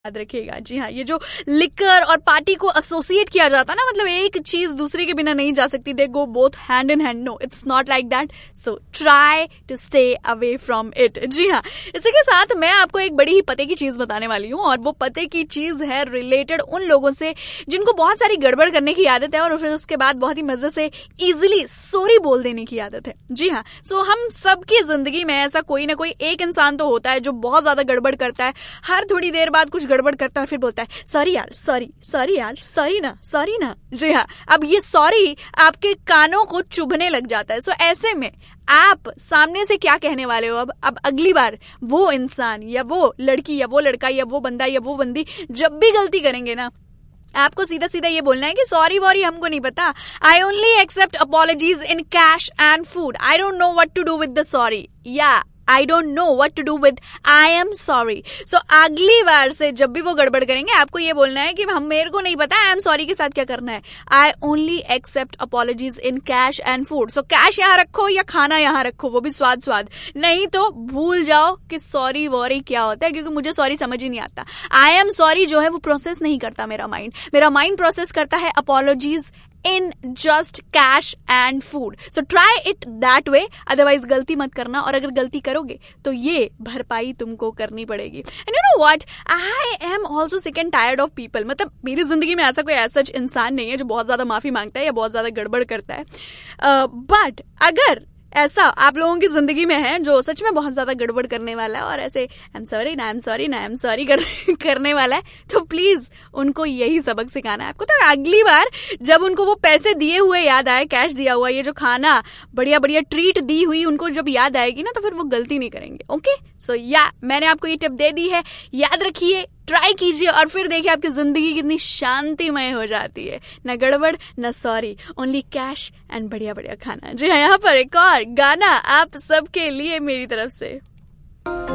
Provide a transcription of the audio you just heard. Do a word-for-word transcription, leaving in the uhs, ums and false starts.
याद रखिएगा। जी हाँ, ये जो लिकर और पार्टी को एसोसिएट किया जाता है ना, मतलब एक चीज दूसरे के बिना नहीं जा सकती, दे गो both hand in hand. No, it's not like that, so try to stay away from it. जी हाँ, इसी के साथ मैं आपको एक बड़ी ही पते की चीज बताने वाली हूँ, और वो पते की चीज है रिलेटेड उन लोगों से जिनको बहुत सारी गड़बड़ करने की आदत है और फिर उसके बाद बहुत ही मजे से इजिली सॉरी बोल देने की आदत है। जी हाँ, सो हम सबकी जिंदगी में ऐसा कोई ना कोई एक इंसान तो होता है जो बहुत ज्यादा गड़बड़ करता है, हर थोड़ी देर बाद कुछ गड़बड़ करता है और फिर बोलता है सॉरी यार, सॉरी सॉरी यार, सॉरी ना, सॉरी ना। जी हाँ, अब ये सॉरी आपके कानों को चुभने लग जाता है। सो ऐसे में आप सामने से क्या कहने वाले हो? अब अब अगली बार वो इंसान या वो लड़की या वो लड़का या वो बंदा या वो बंदी जब भी गलती करेंगे ना, आपको सीधा सीधा ये बोलना है कि सॉरी वॉरी हमको नहीं पता, I only accept apologies in cash and food, I don't know what to do with the sorry, या I don't know what to do with I am sorry. सो अगली बार से जब भी वो गड़बड़ करेंगे आपको ये बोलना है कि हम मेरे को नहीं पता आई एम सॉरी के साथ क्या करना है, I only accept apologies in cash and food. So cash यहाँ रखो या खाना यहाँ रखो, वो भी स्वाद स्वाद, नहीं तो भूल जाओ कि सॉरी वॉरी क्या होता है, क्योंकि मुझे सॉरी समझ ही नहीं आता। आई एम सॉरी जो है वो प्रोसेस नहीं करता मेरा माइंड, मेरा माइंड प्रोसेस करता है apologies in just cash and food. So try it that way. Otherwise गलती मत करना, और अगर गलती करोगे तो ये भरपाई तुमको करनी पड़ेगी। And you know what? I am also sick and tired of people. मतलब मेरी जिंदगी में ऐसा कोई ऐसा इंसान नहीं है जो बहुत ज्यादा माफी मांगता है या बहुत ज्यादा गड़बड़ करता है, बट uh, अगर ऐसा आप लोगों की जिंदगी में है जो सच में बहुत ज्यादा गड़बड़ करने वाला है और ऐसे आई एम सॉरी ना, आई एम सॉरी ना, आई एम सॉरी करने वाला है, तो प्लीज उनको यही सबक सिखाना है आपको। तो अगली बार जब उनको वो पैसे दिए हुए याद आए, कैश दिया हुआ, ये जो खाना बढ़िया बढ़िया ट्रीट दी हुई उनको जब याद आएगी ना, तो फिर वो गलती नहीं करेंगे। ओके, सो या मैंने आपको ये टिप दे दी है, याद रखिए, ट्राई कीजिए, और फिर देखिए आपकी जिंदगी कितनी शांतिमय हो जाती है। न गड़बड़ न सॉरी, ओनली कैश एंड बढ़िया बढ़िया खाना। जी हाँ, यहाँ पर एक और गाना आप सबके लिए मेरी तरफ से।